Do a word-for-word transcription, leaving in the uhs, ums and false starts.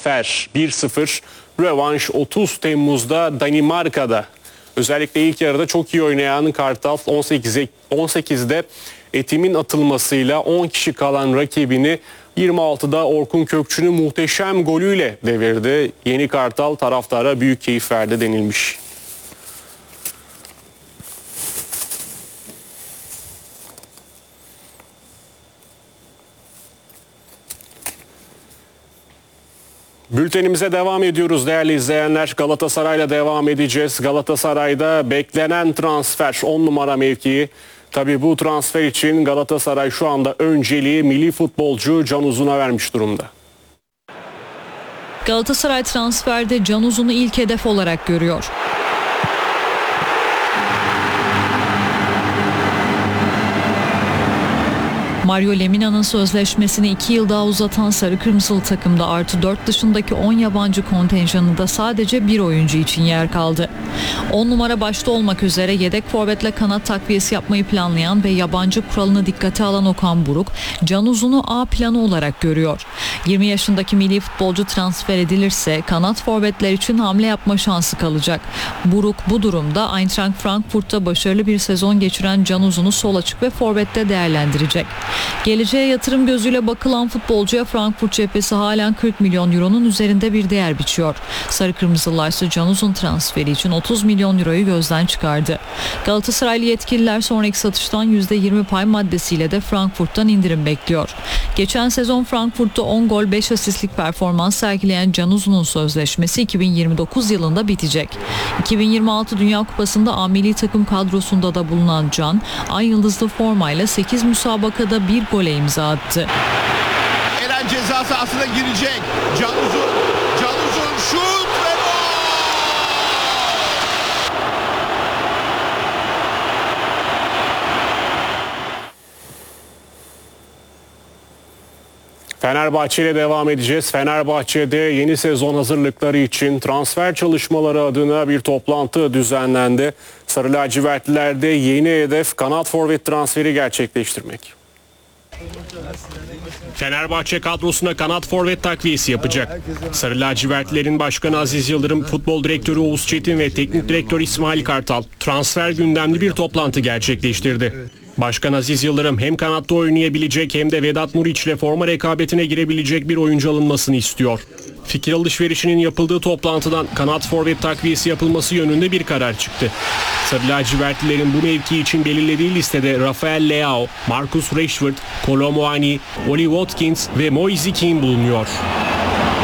transfer bir sıfır. Rövanş otuz Temmuz'da Danimarka'da. Özellikle ilk yarıda çok iyi oynayan Kartal on sekizde Etim'in atılmasıyla on kişi kalan rakibini yirmi altıda Orkun Kökçü'nün muhteşem golüyle devirdi. Yeni Kartal taraftara büyük keyif verdi denilmiş. Bültenimize devam ediyoruz değerli izleyenler. Galatasaray'la devam edeceğiz. Galatasaray'da beklenen transfer on numara mevkii. Tabii bu transfer için Galatasaray şu anda önceliği milli futbolcu Can Uzun'a vermiş durumda. Galatasaray transferde Can Uzun'u ilk hedef olarak görüyor. Mario Lemina'nın sözleşmesini iki yıl daha uzatan sarı kırmızılı takımda artı dört dışındaki on yabancı kontenjanında sadece bir oyuncu için yer kaldı. on numara başta olmak üzere yedek forvetle kanat takviyesi yapmayı planlayan ve yabancı kuralını dikkate alan Okan Buruk, Can Uzun'u A planı olarak görüyor. yirmi yaşındaki milli futbolcu transfer edilirse kanat forvetler için hamle yapma şansı kalacak. Buruk bu durumda Eintracht Frankfurt'ta başarılı bir sezon geçiren Can Uzun'u sol açık ve forvette değerlendirecek. Geleceğe yatırım gözüyle bakılan futbolcuya Frankfurt cephesi halen kırk milyon euronun üzerinde bir değer biçiyor. Sarı Kırmızılar ise Can Uzun transferi için otuz milyon euroyu gözden çıkardı. Galatasaraylı yetkililer sonraki satıştan yüzde yirmi pay maddesiyle de Frankfurt'tan indirim bekliyor. Geçen sezon Frankfurt'ta on gol beş asistlik performans sergileyen Can Uzun'un sözleşmesi iki bin yirmi dokuz yılında bitecek. iki bin yirmi altı Dünya Kupası'nda A milli takım kadrosunda da bulunan Can, ay yıldızlı formayla sekiz müsabakada bir gole imza attı. Eren ceza sahasına girecek. Can Uzun, Can Uzun şut ve gol! Fenerbahçe ile devam edeceğiz. Fenerbahçe'de yeni sezon hazırlıkları için transfer çalışmaları adına bir toplantı düzenlendi. Sarı lacivertlilerde yeni hedef kanat forvet transferi gerçekleştirmek. Fenerbahçe kadrosuna kanat forvet takviyesi yapacak. Sarı lacivertlilerin başkanı Aziz Yıldırım, futbol direktörü Oğuz Çetin ve teknik direktör İsmail Kartal transfer gündemli bir toplantı gerçekleştirdi. Başkan Aziz Yıldırım hem kanatta oynayabilecek hem de Vedat Muriç ile forma rekabetine girebilecek bir oyuncu alınmasını istiyor. Fikir alışverişinin yapıldığı toplantıdan kanat forvet takviyesi yapılması yönünde bir karar çıktı. Sarı lacivertlilerin bu mevki için belirlediği listede Rafael Leao, Marcus Rashford, Kolo Muani, Oli Watkins ve Moise Kean bulunuyor.